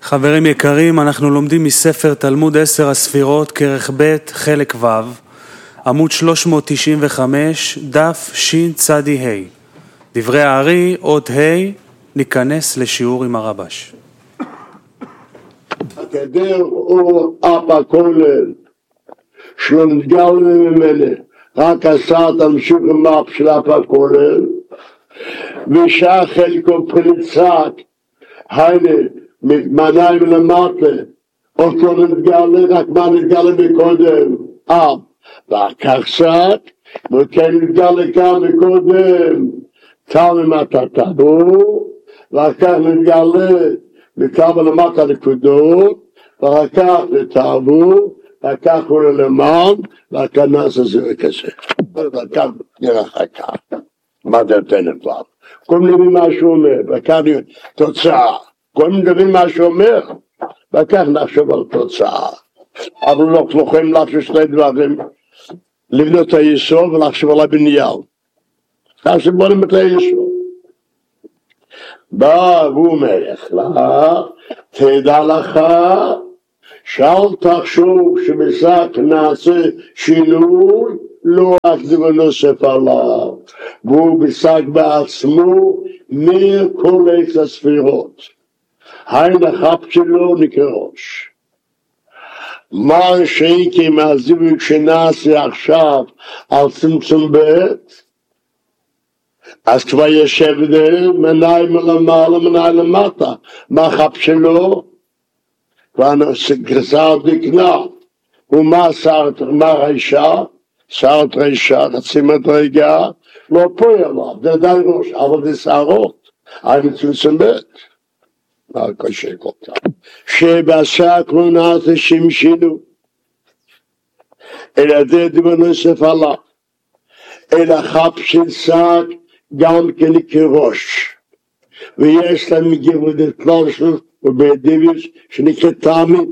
חברים יקרים, אנחנו לומדים מספר תלמוד 10 הספירות, כרך ב' חלק ו', עמוד 395, דף שצ"ה. דברי הארי, אות ה', ניכנס לשיעור עם הרבש. הקדר הוא אבא כולל, שלא נתגל ממנו, רק עשה תמשיך עם אבא של אבא כולל, ושעה חלקו פריצק, היינה, מניים למטה, אותו נתגלה, רק מה נתגלה מקודם, ואחר קצת, וכן נתגלה כאן מקודם, תלם אתה טבור, ואחר כך נתגלה, מכאן למטה נקודות, ואחר כך לטבור, ואחר כך הוא ללמד, ואחר כך נעשה זה כזה. ואחר כך נראה אחר כך, מה זה נותנת לנו? קודם נבין מה שהוא אומר, ואחר כך תוצאה. קודם נבין מה שהוא אומר, ואחר כך נחשוב על תוצאה. אבל לא יכולים לחשוב שני דברים, לבנות את היסוד ולחשוב על הבניין. אז בונים את היסוד. בא והוא מלך לה, תדע לך, שאל תחשוב שבשק נעשה שינוי, לא רק דבר נוסף עליו. והוא בשק בעצמו מכל עץ הספירות. היין החפ שלו נקרא ראש. מה שהייתי מהזיווג שנעשה עכשיו על צמצום בית, אז כבר ישב מניים למעלה, מניים למטה. מה החפ שלו? כבר גזר דקנה. ומה רישה? שרת רישה, חצי מדרגה, לא פועל עליו, זה עדיין ראש, אבל זה שערות. היין צמצום בית. קשה כל כך. שבעשק לא נעשה שמשילו, אלא זה דבר נוסף עליו, אלא חפ של שק גם כן כראש, ויש להם מגיבות תלושו ובדיביוס שנקרא תאמין.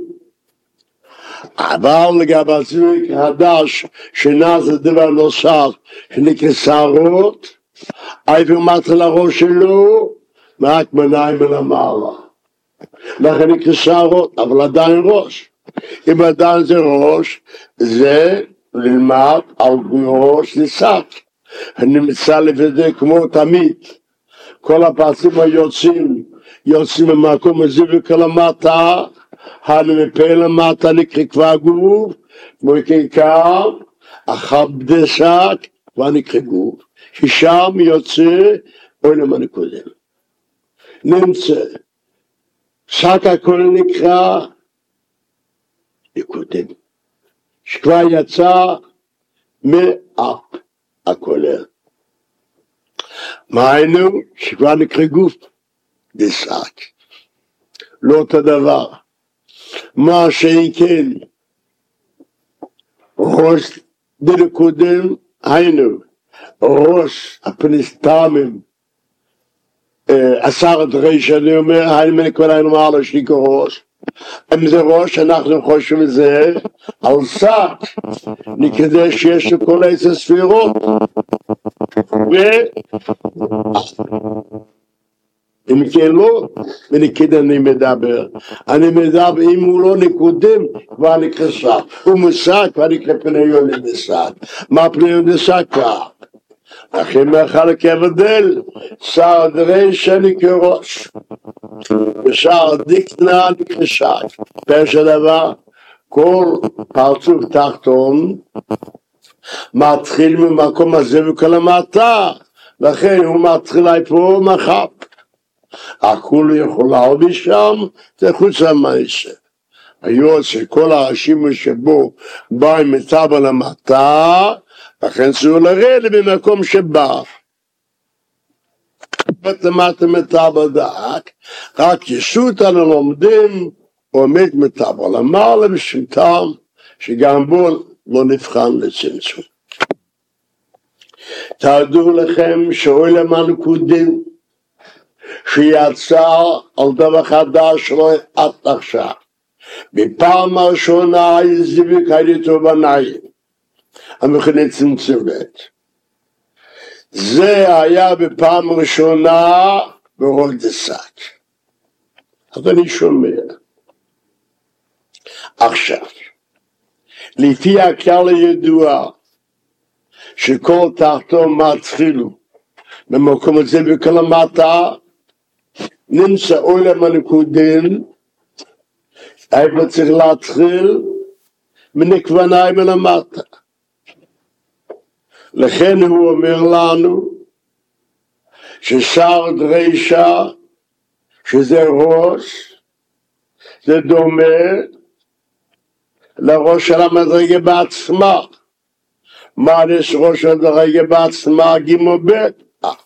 אבל לגבי הזיווג חדש שנעשה דבר נוסף שנקרא שערות, איפה מתחיל הראש שלו? רק מניים למעלה. לכן נקרא שערות, אבל עדיין ראש. אם עדיין זה ראש, זה ללמד על ראש לשק. אני מצלף את זה כמו תמיד. כל הפסים יוצאים ממקום הזה וכלמטה, הנמפה למטה נקרא כבר גוף, כמו כעיקר, החב דשק, כבר נקרא גוף. ששם יוצא, אוי למה נקודם. נמצא. שק הכל נקרא נקודם, שכבר יצא מאף הכולל. מה היינו? שכבר נקרא גוף דשק. לא אותו דבר. מה שכן, ראש דנקודם, היינו, ראש הפנסטמים, עשרת ריש, אני אומר, היינו מנקודה היינו מעלה שניקו ראש. אם זה ראש, אנחנו חושבים את זה על שק, נקרא שיש לכל עץ הספירות. אם כן לא, ונקרא אני מדבר. אני מדבר, אם הוא לא נקודם, כבר נקרא שק. הוא משק, כבר נקרא פניון לשק. מה פניון לשק כבר? אחרי מחלק הבדל, שער דרישה נקרא ראש, ושער דקנה נקרא שק. פרש הדבר, כל פרצוף תחתון מתחיל ממקום הזה וכל המטה, לכן הוא מתחיל פה מחפ. הכול יכול להביא שם, זה חוץ המעשה. היו שכל השימוש שבו באים מטבע למטה, לכן צריך לרדת במקום שבא. בתמטה מטבע דק, רק ישות אנו לומדים, עומד מטבע למעלה בשמתם, שגם בו לא נבחן לצמצום. תדעו לכם שאוי למנקודים, שיצא על דבר חדש לא עד עכשיו. בפעם הראשונה זיווג הייתו בניים. המכנה צמצום בית. זה היה בפעם ראשונה ברול דסק. אז אני שומע. עכשיו, לפי הכלל הידוע, שכל תחתון מתחילו, במקום הזה וכל המטה, נמצא עולם הנקודים, איפה צריך להתחיל, מנקווניים ולמטה. לכן הוא אומר לנו, ששר דרישה, שזה ראש, זה דומה לראש של המדרגה בעצמה. מה יש ראש של המדרגה בעצמה? גימו בית.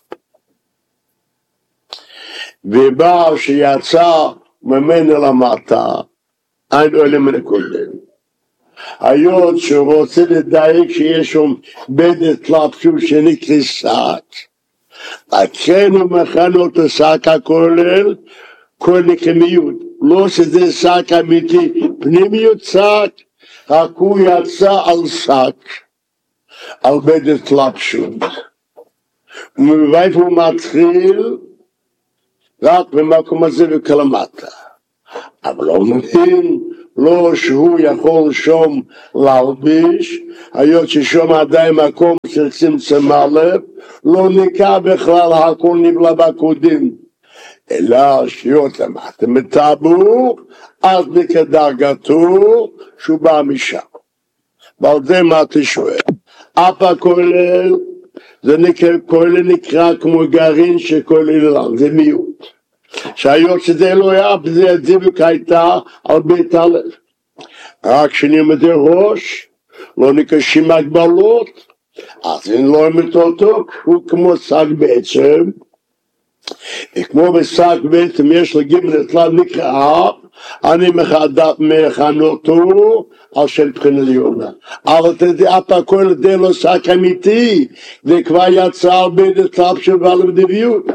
ובא שיצא ממנו למטה, אין עולם הנקודים. היות שהוא רוצה לדייק שיש שם בדת לפשוט שנקרא שק, לכן הוא מכנה אותו שק הכולל כל נקמיות, לא שזה שק אמיתי, פנימיות שק, רק הוא יצא על שק, על בדת לפשוט. ומאיפה הוא מתחיל? רק במקום הזה וכלמטה. אבל לא מבין, לא שהוא יכול שום להלביש, היות ששום עדיין מקום של צמצם הלב, לא נקע בכלל הכל נבלה בקודים, אלא שיות למטה מטבור, אז נקע דרגתו שהוא בא משם. ועל זה מה אתה שואל? אף הכולל, זה נקרא כמו גרעין שכולל לנו, זה מיעוט. שהיות שזה לא היה, זה הדבק הייתה על בית הלב. רק כשנלמדי ראש, לא נקשים הגבלות, אז אין לו אותו, הוא כמו שק בעצם, וכמו בשק בעצם יש לגימל אצלה נקרא, אני מכנה אותו על שם בחינה עליונה. אבל תדע אף הכל זה לא שק אמיתי, זה כבר יצא על בית הלב ועל הדביות.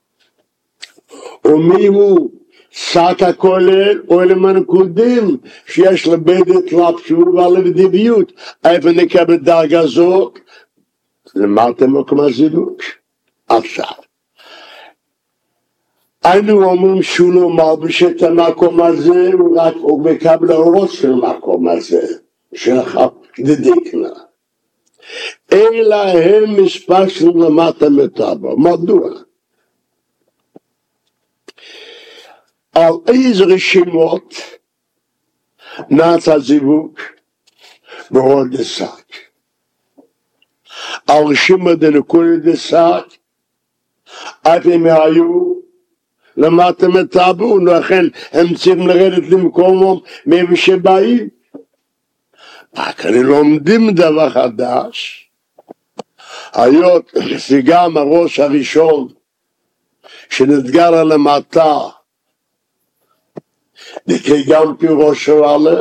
ומי הוא שק הכולל עולם הנקודים שיש לבדת לפשוט ועל הדביות, איפה נקבל דרגה זאת? למדתם מקום הזיווג. עכשיו, היינו אומרים שהוא לא מלביש את המקום הזה, הוא מקבל הראש של המקום הזה, שלך דדיקנה. אלא הם מספשנו למטה מטבע. מדוע? על איזה רשימות נעשה זיווג בעוד השק. על רשימות דנקולי דשק, אף הם היו למטה מטבעו, לכן הם צריכים לרדת למקומם מאיפה שבאים. רק אני לומדים דבר חדש, היות שגם הראש הראשון שנתגר על המטה, נקרא גם כראש א',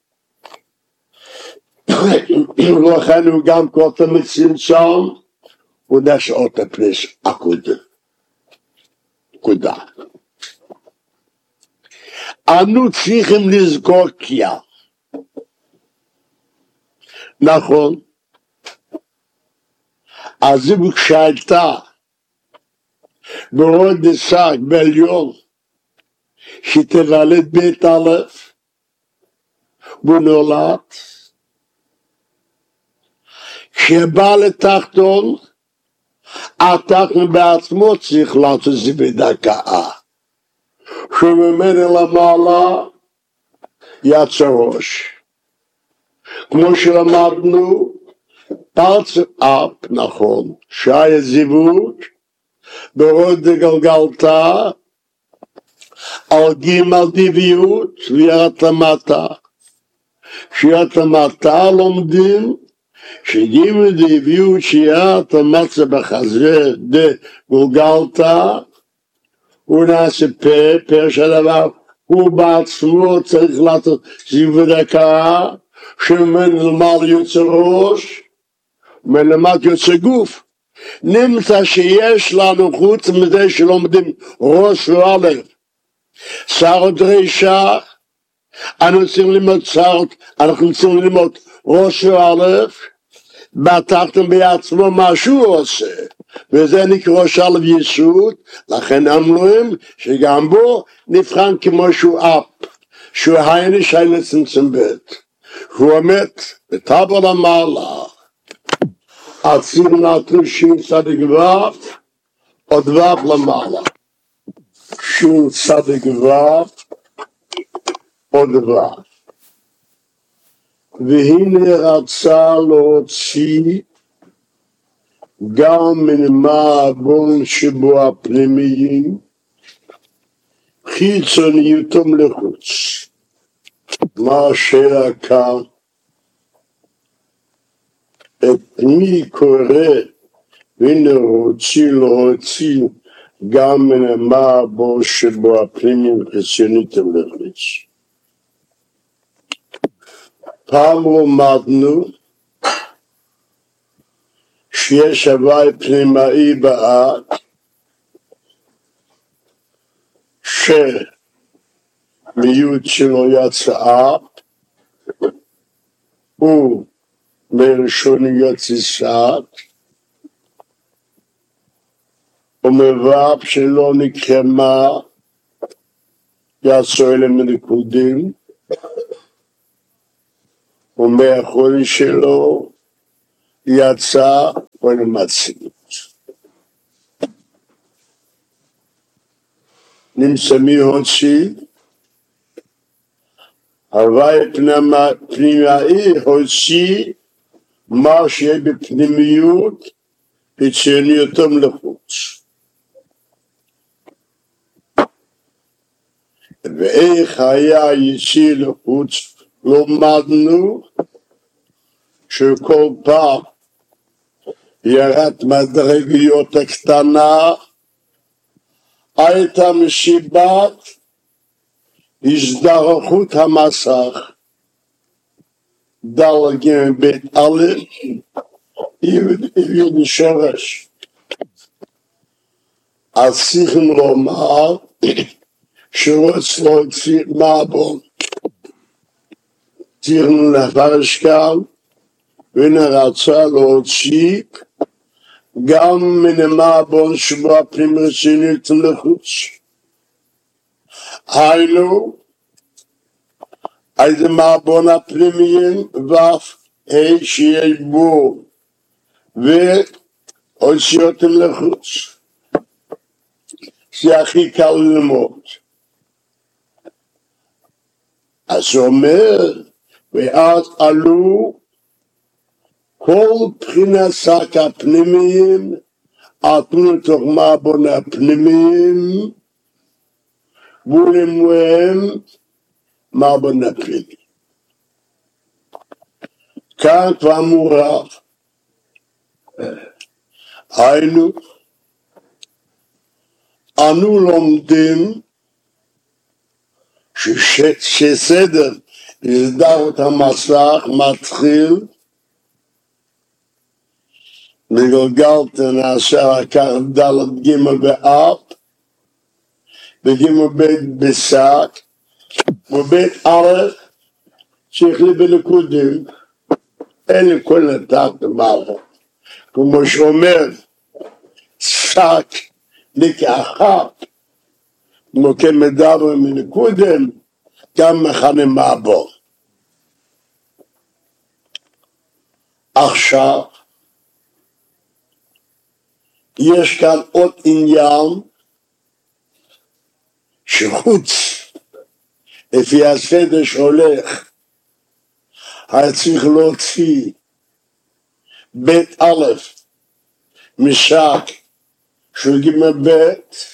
לכן הוא גם קוטה מצמצם, הוא נשאות הפניס עקודה. נקודה. אנו צריכים לזכור קיה. נכון. אז אם כשהייתה ברוד דשק בעליון, שתוולד בית א', הוא נולד, כשבא לתחתון, התחתון בעצמו צריך לעשות זה בדקה. שממנו למעלה יצא ראש. כמו שלמדנו, פרץ אפ, נכון, שהיה זיווג, ברוד דגלגלתה, על גימל דביות וירד למטה. שירד למטה לומדים שגימל דביות שירד למטה בחזה דגלגלתה, הוא נעשה פה של דבר, הוא בעצמו צריך לעשות זיווג דקה, שממנו למעלה יוצא ראש, מלמטה יוצא גוף. נמצא שיש לנו חוץ מזה שלומדים ראש וא' שר דרישה, אנחנו צריכים ללמוד ראש וא', בתחתון בעצמו מה שהוא עושה, וזה נקרא שלב יסוד, לכן אמרים שגם בו נבחן כמו שהוא אפ, שהוא הייני שיינה צמצם בית. הוא עומד בטבר למעלה, עציר נטרו שין צדיק וו, עוד וו למעלה. שין צדיק וו, עוד וו. והנה רצה להוציא גם מן המעבון שבו הפנימיים, חיצוניותם לחוץ. מה שעקר, את מי קורא, והנה להוציא גם מן המעבון שבו הפנימיים, חיצוניותם לחוץ. פעם למדנו שיש הווי פנימאי באט שמיוד שלו יצא הוא מראשון יוצא סעת ומבב שלו נקרמה יצא אלה מנקודים ומאחורי שלו יצא ולמציאות. נמצא מי הוציא? הווי פנימאי הוציא מה שיהיה בפנימיות חיצוניותם לחוץ. ואיך היה יציא לחוץ? לומדנו שכל פעם ירד מדרגיות הקטנה הייתה מסיבת הזדרכות המסך דלגים בית א' יהיו שרש אז צריכים לומר שרוצה להוציא מעבון צריכים לפרש כאן ונרצה להוציא גם מן המעבון שבו הפנים רצינית לחוץ. היינו, איזה מעבון הפנימיים ואף שיהיה בו והוציא אותם לחוץ. זה הכי קל ללמוד. אז הוא אומר, ואז עלו כל בחינת שק הפנימיים, עטנו לתוך מעבון הפנימיים, ולמוהם מעבון הפנימיים. כאן כבר מורח. היינו, אנו לומדים שסדר הזדהות המסך מתחיל מגלגלת נעשה לקחת דלת גימל באב וגימל בית בשק ובית א' שיחלי בנקודים אין לי כל נתק למעלה כמו שאומר שק לקחת כמו כמדבר מנקודים גם מכנה מעבור עכשיו יש כאן עוד עניין שחוץ לפי הסדר שהולך היה צריך להוציא בית א' משק של ג' בית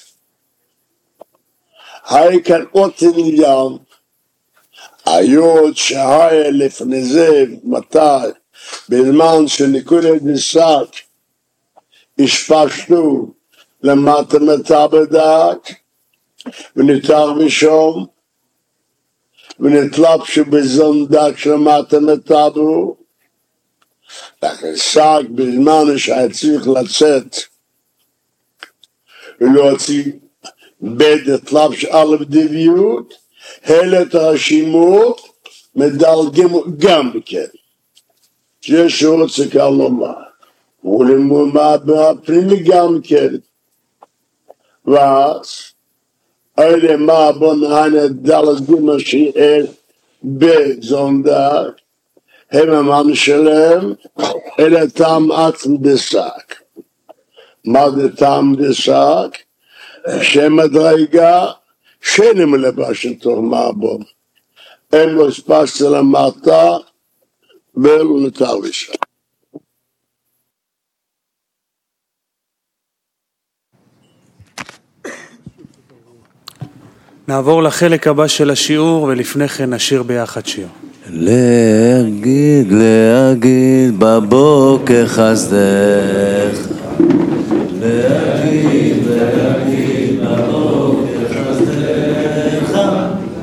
היה כאן עוד עניין היות שהיה לפני זה מתי בזמן שנקודת משק השפשנו למטה מטבדק ונותר בשום ונתלבשו בזונדק של מטה מטבו לכן שק בזמן שהיה צריך לצאת ולהוציא בית תלבש א' דביות הלת הרשימות מדלגים גם בכן שיש שרוצה כאן לומר ולמומה בפנימי גם כן. ואז, אלה מה בוא נענה דלת דימה שיער בזונדר, הם המן שלהם, אלה טעם עצם דסק. מה זה טעם דסק? שם הדרגה, שאין מלבשת תוך מעבום. אין לו ספס למטה, ואלו נותר לשם. נעבור לחלק הבא של השיעור, ולפני כן נשיר ביחד שיר. להגיד בבוקר חסדך